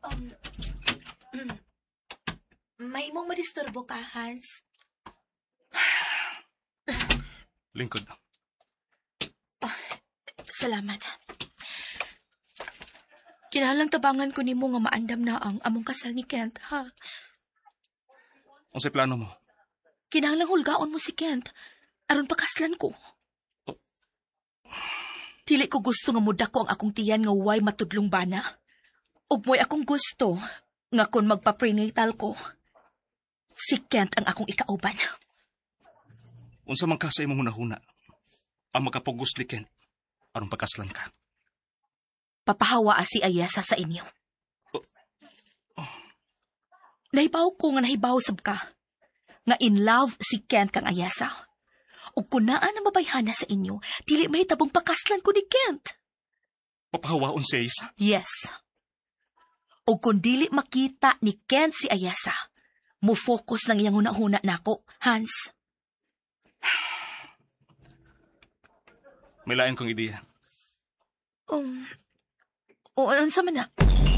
Um, mm, may mong madisturbo ka, Hans? Lingkod. Salamat. Kinahanglang tabangan ko nimo nga maandam na ang among kasal ni Kent, ha? Ang sa plano mo? Kinahanglang hulgaon mo si Kent aron pakaslan ko. Dili ko gusto nga mudako ang akong tiyan nga way matudlong bana. Ug mo'y akong gusto nga kung magpa-prenatal ko, si Kent ang akong ikauban. Unsa man ka sa imong hunahuna, ang makapugos ni Kent, aron pakaslan ka. Papahawa si Ayesa sa inyo. Nahibaw ko nga nahibaw sab ka, nga in love si Kent kang Ayesa. Ug kung naa na mabayhana sa inyo, dili mahitabong pakaslan ko ni Kent. Papahawaon si Ayesa? Yes. Ug kung dili makita ni Kent si Ayesa, mo-focus ng iyang hunahuna nako, Hans. May lain kong ideya. Unsa man na?